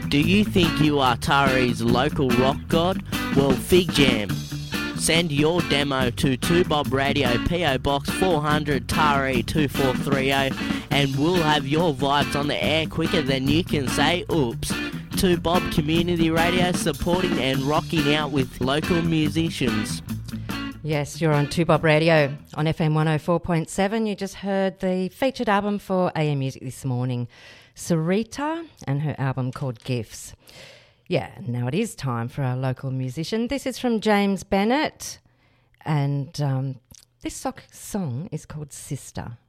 Do you think you are Tara's local rock god? Well, Fig Jam. Send your demo to 2Bob Radio, PO Box 400 Taree 2430, and we'll have your vibes on the air quicker than you can say oops. 2Bob Community Radio, supporting and rocking out with local musicians. Yes, you're on 2Bob Radio on FM 104.7. You just heard the featured album for AM Music this morning, Sarita, and her album called Gifts. Yeah, now it is time for our local musician. This is from James Bennett, and this song is called Sister.